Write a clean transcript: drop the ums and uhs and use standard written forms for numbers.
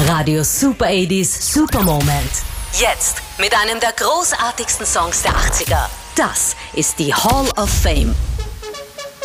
Radio Super 80s Super Moment. Jetzt mit einem der großartigsten Songs der 80er. Das ist die Hall of Fame.